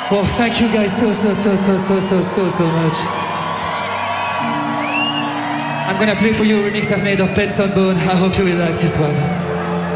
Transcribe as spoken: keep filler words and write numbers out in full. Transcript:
Well, thank you guys so, so, so, so, so, so, so, so much. I'm gonna play for you a remix I've made of Pets on Bone. I hope you will like this one.